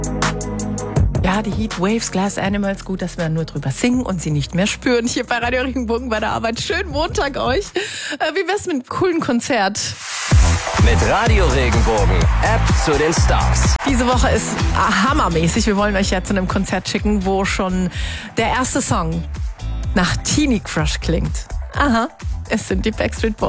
Ja, die Heatwaves, Glass Animals, gut, dass wir nur drüber singen und sie nicht mehr spüren. Hier bei Radio Regenbogen bei der Arbeit. Schönen Montag euch. Wie wär's mit einem coolen Konzert? Mit Radio Regenbogen, App zu den Stars. Diese Woche ist hammermäßig. Wir wollen euch ja zu einem Konzert schicken, wo schon der erste Song nach Teenie Crush klingt. Aha, es sind die Backstreet Boys.